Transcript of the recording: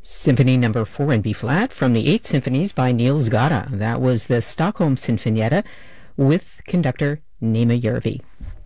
Symphony Number 4 in B-flat from the 8 Symphonies by Niels Gade. That was the Stockholm Sinfonietta with conductor Nema Järvi.